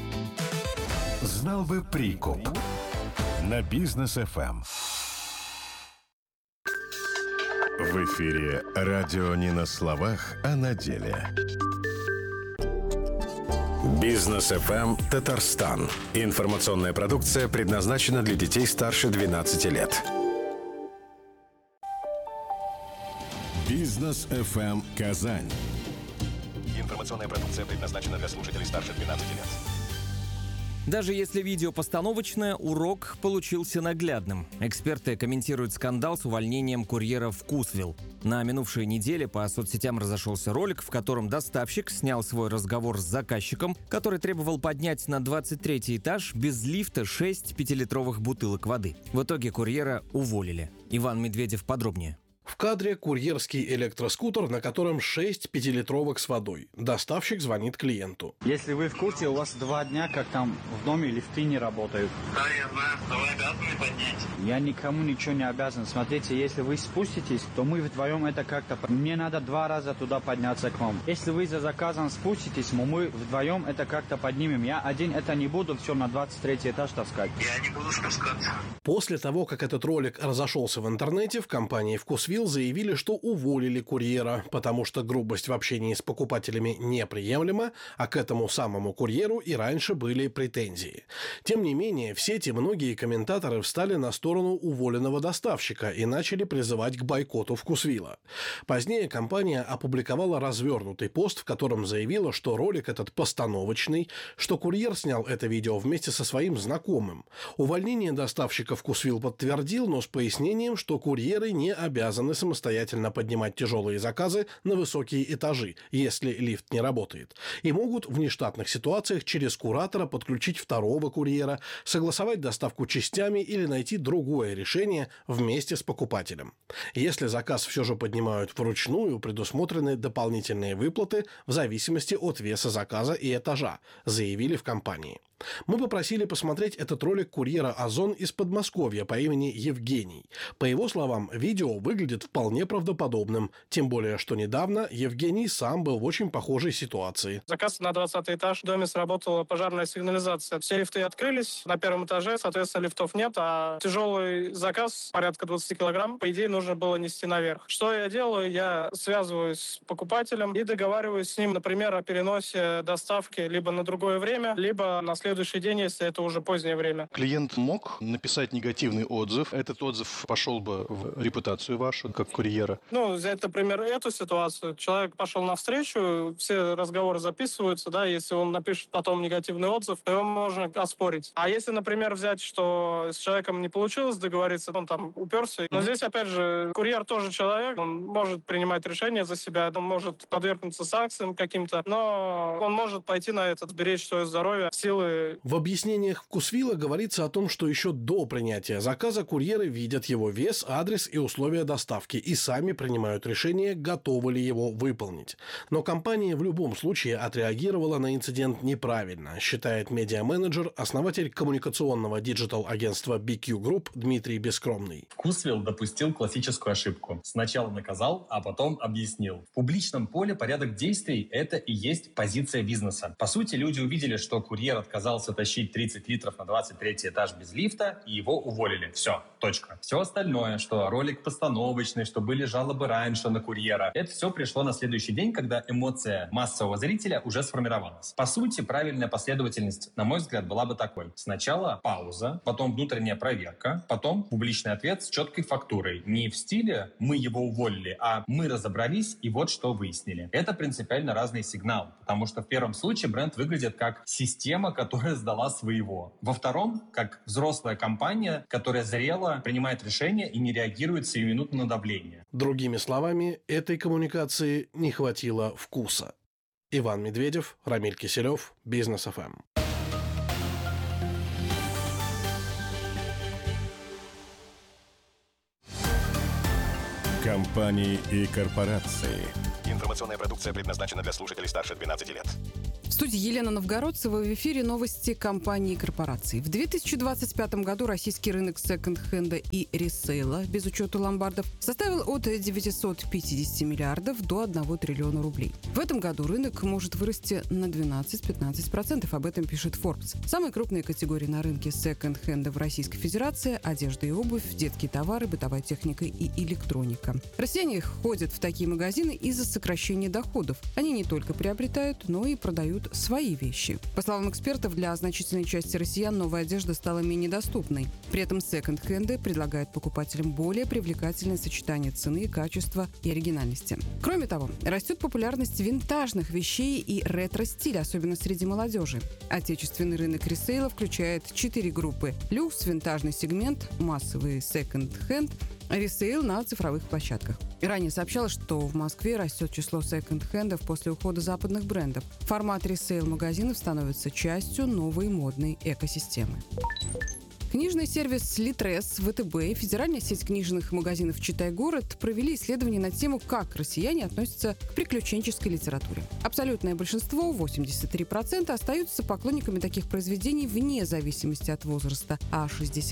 Знал бы прикуп. На Бизнес ФМ. В эфире радио не на словах, а на деле. Бизнес ФМ Татарстан. Информационная продукция предназначена для детей старше 12 лет. Бизнес ФМ Казань. Информационная продукция предназначена для слушателей старше 12 лет. Даже если видео постановочное, урок получился наглядным. Эксперты комментируют скандал с увольнением курьера Вкусвилл. На минувшей неделе по соцсетям разошелся ролик, в котором доставщик снял свой разговор с заказчиком, который требовал поднять на 23-й этаж без лифта 6 5-литровых бутылок воды. В итоге курьера уволили. Иван Медведев подробнее. В кадре курьерский электроскутер, на котором 6 5-литровок с водой. Доставщик звонит клиенту. Если вы в курсе, у вас 2 дня, как там в доме лифты не работают. Да, я знаю, но вы обязаны поднять. Я никому ничего не обязан. Смотрите, если вы спуститесь, то мы вдвоем это как-то... Мне надо 2 раза туда подняться к вам. Если вы за заказом спуститесь, мы вдвоем это как-то поднимем. Я один это не буду все на 23 этаж таскать. Я не буду спускаться. После того, как этот ролик разошелся в интернете, в компании «Вкусвилл» заявили, что уволили курьера, потому что грубость в общении с покупателями неприемлема, а к этому самому курьеру и раньше были претензии. Тем не менее, в сети многие комментаторы встали на сторону уволенного доставщика и начали призывать к бойкоту «Вкусвилла». Позднее компания опубликовала развернутый пост, в котором заявила, что ролик этот постановочный, что курьер снял это видео вместе со своим знакомым. Увольнение доставщика «Вкусвилл» подтвердил, но с пояснением, что курьеры не обязаны самостоятельно поднимать тяжелые заказы на высокие этажи, если лифт не работает, и могут в нештатных ситуациях через куратора подключить второго курьера, согласовать доставку частями или найти другое решение вместе с покупателем. Если заказ все же поднимают вручную, предусмотрены дополнительные выплаты в зависимости от веса заказа и этажа, заявили в компании. Мы попросили посмотреть этот ролик курьера «Озон» из Подмосковья по имени Евгений. По его словам, видео выглядит вполне правдоподобным, тем более, что недавно Евгений сам был в очень похожей ситуации. Заказ на 20 этаж, в доме сработала пожарная сигнализация. Все лифты открылись на первом этаже, соответственно, лифтов нет, а тяжелый заказ, порядка 20 килограмм, по идее, нужно было нести наверх. Что я делаю? Я связываюсь с покупателем и договариваюсь с ним, например, о переносе доставки либо на другое время, либо на следующий день, если это уже позднее время. Клиент мог написать негативный отзыв. Этот отзыв пошел бы в репутацию вашу, как курьера. Взять, например, эту ситуацию. Человек пошел навстречу, все разговоры записываются, да, если он напишет потом негативный отзыв, то его можно оспорить. А если, например, взять, что с человеком не получилось договориться, он там уперся. Но здесь, опять же, курьер тоже человек, он может принимать решения за себя, он может подвергнуться санкциям каким-то, но он может пойти на это, беречь свое здоровье, силы. В объяснениях «Вкусвилла» говорится о том, что еще до принятия заказа курьеры видят его вес, адрес и условия доставки и сами принимают решение, готовы ли его выполнить. Но компания в любом случае отреагировала на инцидент неправильно, считает медиа-менеджер, основатель коммуникационного диджитал-агентства BQ Group Дмитрий Бескромный. «Вкусвилл» допустил классическую ошибку. Сначала наказал, а потом объяснил. В публичном поле порядок действий – это и есть позиция бизнеса. По сути, люди увидели, что курьер отказался тащить 30 литров на 23 этаж без лифта, и его уволили. Все, точка. Все остальное, что ролик постановочный, что были жалобы раньше на курьера, это все пришло на следующий день, когда эмоция массового зрителя уже сформировалась. По сути, правильная последовательность, на мой взгляд, была бы такой. Сначала пауза, потом внутренняя проверка, человека, потом публичный ответ с четкой фактурой. Не в стиле «мы его уволили», а «мы разобрались и вот что выяснили». Это принципиально разный сигнал, потому что в первом случае бренд выглядит как система, которая сдала своего. Во втором, как взрослая компания, которая зрело принимает решения и не реагирует сиюминутно на давление. Другими словами, этой коммуникации не хватило вкуса. Иван Медведев, Рамиль Киселев, Бизнес ФМ. Компании и корпорации. Информационная продукция предназначена для слушателей старше 12 лет. В студии Елена Новгородцева, в эфире новости компании и корпораций. В 2025 году российский рынок секонд-хенда и ресейла, без учета ломбардов, составил от 950 миллиардов до 1 триллиона рублей. В этом году рынок может вырасти на 12-15%, об этом пишет Forbes. Самые крупные категории на рынке секонд-хенда в Российской Федерации – одежда и обувь, детские товары, бытовая техника и электроника. Россияне ходят в такие магазины из-за сокращения доходов. Они не только приобретают, но и продают свои вещи. По словам экспертов, для значительной части россиян новая одежда стала менее доступной. При этом секонд-хенды предлагают покупателям более привлекательное сочетание цены, качества и оригинальности. Кроме того, растет популярность винтажных вещей и ретро-стиля, особенно среди молодежи. Отечественный рынок ресейла включает 4 группы: люкс, винтажный сегмент, массовый секонд-хенд, ресейл на цифровых площадках. Ранее сообщалось, что в Москве растет число секонд-хендов после ухода западных брендов. Формат ресейл-магазинов становится частью новой модной экосистемы. Книжный сервис Литрес, ВТБ и федеральная сеть книжных магазинов «Читай-город» провели исследование на тему, как россияне относятся к приключенческой литературе. Абсолютное большинство, 83%, остаются поклонниками таких произведений вне зависимости от возраста, а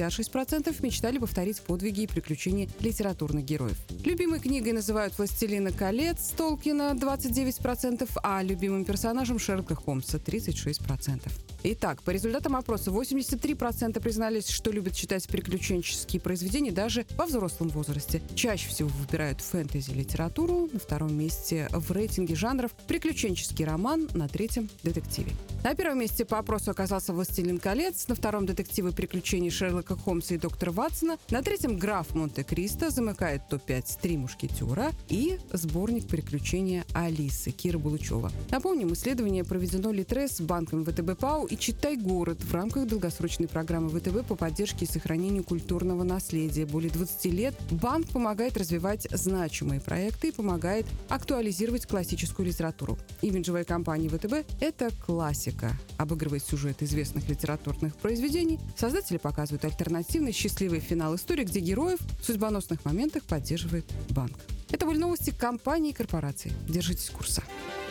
66% мечтали повторить подвиги и приключения литературных героев. Любимой книгой называют «Властелина колец» Толкина 29%, а любимым персонажем Шерлока Холмса 36%. Итак, по результатам опроса 83% признались, что любят читать приключенческие произведения даже во взрослом возрасте. Чаще всего выбирают фэнтези-литературу, на втором месте в рейтинге жанров приключенческий роман, на третьем – детективе. На первом месте по опросу оказался «Властелин колец», на втором – детективы приключений Шерлока Холмса и доктора Ватсона, на третьем – «Граф Монте-Кристо», замыкает топ-5 «Три мушкетера» и сборник приключения Алисы Киры Булычева. Напомним, исследование проведено Литрес, банком ВТБ-ПАО и «Читай-город» в рамках долгосрочной программы ВТБ по поддержке и сохранению культурного наследия. Более 20 лет банк помогает развивать значимые проекты и помогает актуализировать классическую литературу. Имиджевая компания ВТБ – это классика. Обыгрывает сюжеты известных литературных произведений, создатели показывают альтернативный счастливый финал истории, где героев в судьбоносных моментах поддерживает банк. Это были новости компании и корпораций. Держитесь курса.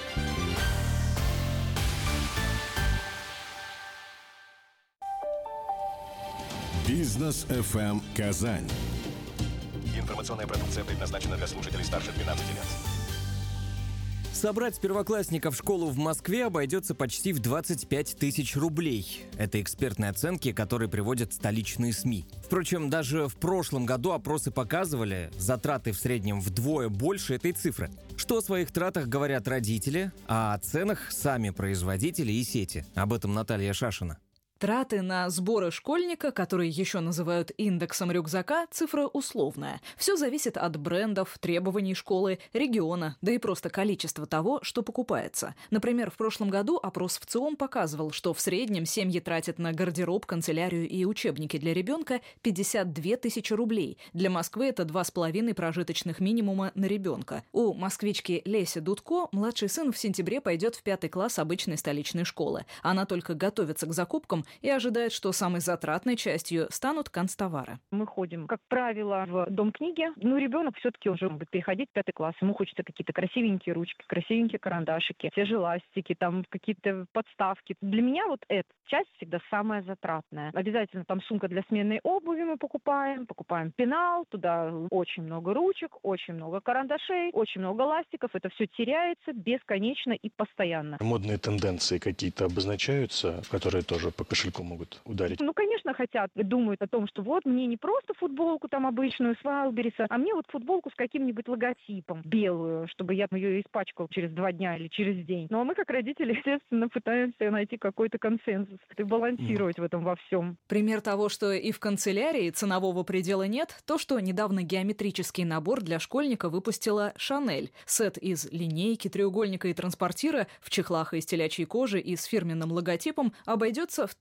Бизнес ФМ Казань. Информационная продукция предназначена для слушателей старше 12 лет. Собрать первоклассника в школу в Москве обойдется почти в 25 тысяч рублей. Это экспертные оценки, которые приводят столичные СМИ. Впрочем, даже в прошлом году опросы показывали затраты в среднем вдвое больше этой цифры. Что о своих тратах говорят родители, а о ценах сами производители и сети. Об этом Наталья Шашина. Траты на сборы школьника, которые еще называют индексом рюкзака, цифра условная. Все зависит от брендов, требований школы, региона, да и просто количества того, что покупается. Например, в прошлом году опрос в ЦИОМ показывал, что в среднем семьи тратят на гардероб, канцелярию и учебники для ребенка 52 тысячи рублей. Для Москвы это 2,5 прожиточных минимума на ребенка. У москвички Леси Дудко младший сын в сентябре пойдет в 5 класс обычной столичной школы. Она только готовится к закупкам и ожидает, что самой затратной частью станут канцтовары. Мы ходим, как правило, в Дом книги. Ребенок все-таки уже будет переходить в 5 класс. Ему хочется какие-то красивенькие ручки, красивенькие карандашики, те же ластики, там какие-то подставки. Для меня вот эта часть всегда самая затратная. Обязательно там сумка для сменной обуви мы покупаем пенал, туда очень много ручек, очень много карандашей, очень много ластиков. Это все теряется бесконечно и постоянно. Модные тенденции какие-то обозначаются, которые тоже по кошельком могут ударить? Ну, конечно, хотят. Думают о том, что вот мне не просто футболку там обычную с Вайлдберриса, а мне вот футболку с каким-нибудь логотипом белую, чтобы я ее испачкал через 2 дня или через день. Ну, а мы, как родители, естественно, пытаемся найти какой-то консенсус и балансировать в этом во всем. Пример того, что и в канцелярии ценового предела нет, то, что недавно геометрический набор для школьника выпустила Шанель. Сет из линейки, треугольника и транспортира в чехлах из телячьей кожи и с фирменным логотипом обойдется в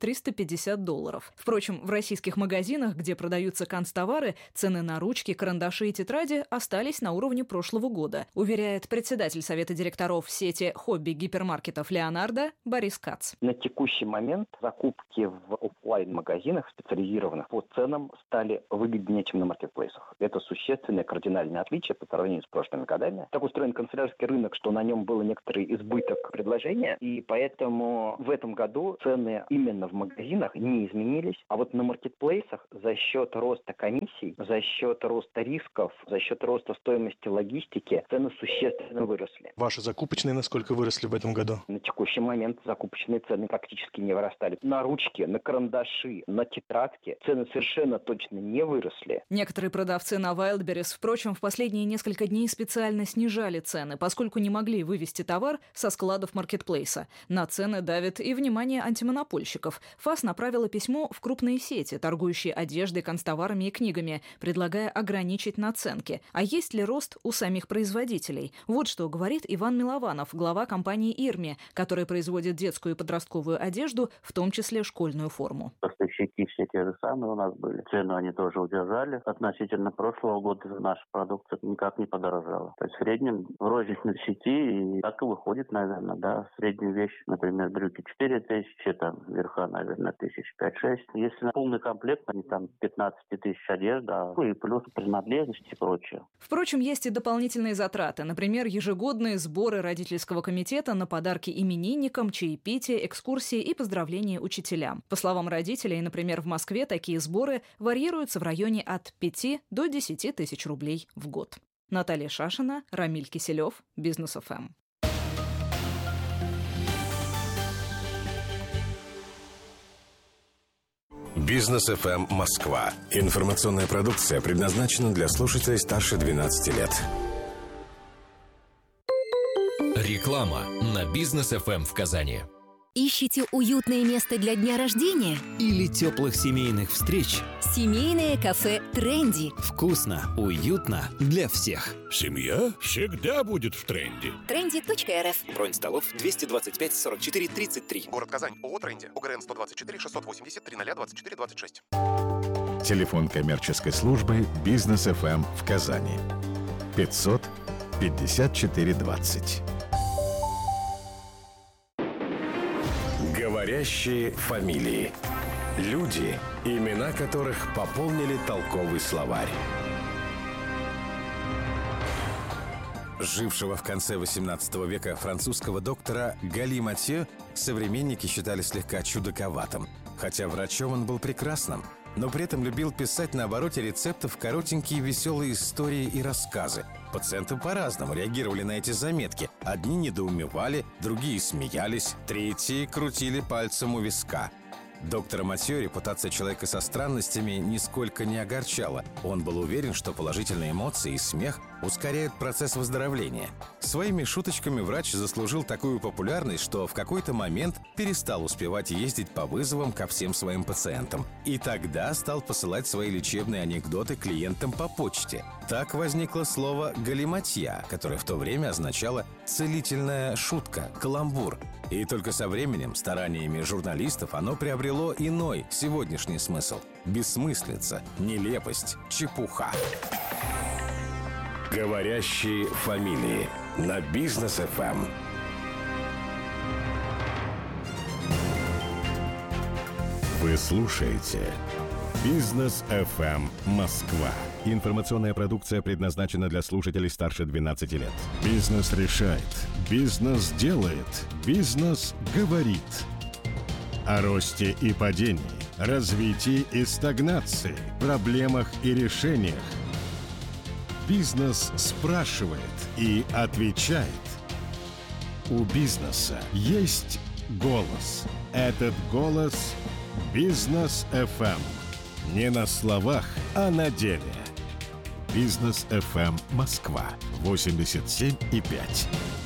$1350. Впрочем, в российских магазинах, где продаются канцтовары, цены на ручки, карандаши и тетради остались на уровне прошлого года, уверяет председатель совета директоров сети хобби-гипермаркетов «Леонардо» Борис Кац. На текущий момент закупки в офлайн-магазинах специализированных по ценам стали выгоднее, чем на маркетплейсах. Это существенное кардинальное отличие по сравнению с прошлыми годами. Так устроен канцелярский рынок, что на нем был некоторый избыток предложения, и поэтому в этом году цены именно в магазинах не изменились, а вот на маркетплейсах за счет роста комиссий, за счет роста рисков, за счет роста стоимости логистики цены существенно выросли. Ваши закупочные насколько выросли в этом году? На текущий момент закупочные цены практически не вырастали. На ручки, на карандаши, на тетрадки цены совершенно точно не выросли. Некоторые продавцы на Wildberries, впрочем, в последние несколько дней специально снижали цены, поскольку не могли вывести товар со складов маркетплейса. На цены давит и внимание антимонопольщиков. ФАС направила письмо в крупные сети, торгующие одеждой, канцтоварами и книгами, предлагая ограничить наценки. А есть ли рост у самих производителей? Вот что говорит Иван Милованов, глава компании «Ирми», которая производит детскую и подростковую одежду, в том числе школьную форму. Поставщики все те же самые у нас были. Цену они тоже удержали. Относительно прошлого года наша продукция никак не подорожала. То есть в среднем в розничной сети и так и выходит, наверное, да. Среднюю вещь, например, брюки 4000, там верха, наверное, 5-6. Если на полный комплект, они там 15 тысяч одежда, и плюс принадлежности и прочее. Впрочем, есть и дополнительные затраты. Например, ежегодные сборы родительского комитета на подарки именинникам, чаепитие, экскурсии и поздравления учителям. По словам родителей, например, в Москве такие сборы варьируются в районе от 5 до 10 тысяч рублей в год. Наталья Шашина, Рамиль Киселев, Бизнес ФМ. Бизнес ФМ Москва. Информационная продукция предназначена для слушателей старше 12 лет. Реклама на Бизнес ФМ в Казани. Ищете уютное место для дня рождения? Или теплых семейных встреч? Семейное кафе «Тренди». Вкусно, уютно для всех. Семья всегда будет в тренде. Trendy.rf. Бронь столов 225 44 33. Город Казань. ООО «Тренди». УГРН 124 680 3024 26. Телефон коммерческой службы Бизнес ФМ в Казани. 500 54 20. Говорящие фамилии. Люди, имена которых пополнили толковый словарь. Жившего в конце XVIII века французского доктора Гали Матье современники считали слегка чудаковатым, хотя врачом он был прекрасным, но при этом любил писать на обороте рецептов коротенькие веселые истории и рассказы. Пациенты по-разному реагировали на эти заметки. Одни недоумевали, другие смеялись, третьи крутили пальцем у виска. Доктора Матье репутация человека со странностями нисколько не огорчала. Он был уверен, что положительные эмоции и смех ускоряют процесс выздоровления. Своими шуточками врач заслужил такую популярность, что в какой-то момент перестал успевать ездить по вызовам ко всем своим пациентам. И тогда стал посылать свои лечебные анекдоты клиентам по почте. Так возникло слово «галиматья», которое в то время означало «целительная шутка», «каламбур». И только со временем, стараниями журналистов, оно приобрело иной, сегодняшний смысл. Бессмыслица, нелепость, чепуха. Говорящие фамилии на Бизнес ФМ. Вы слушаете Бизнес ФМ Москва. Информационная продукция предназначена для слушателей старше 12 лет. Бизнес решает. Бизнес делает. Бизнес говорит. О росте и падении, развитии и стагнации, проблемах и решениях. Бизнес спрашивает и отвечает. У бизнеса есть голос. Этот голос Бизнес FM. Не на словах, а на деле. Бизнес FM Москва 87,5.